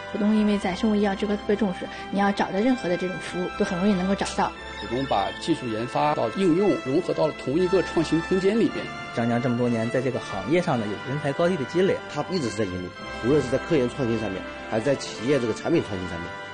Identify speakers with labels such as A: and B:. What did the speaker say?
A: 浦东因为在生物医药这块特别重视，你要找的任何的这种服务都很容易能够找到。
B: 浦东把技术研发到应用融合到了同一个创新空间里边。
C: 张江这么多年在这个行业上呢有人才高地的积累，
D: 它一直是在引领，无论是在科研创新上面，还是在企业这个产品创新上面。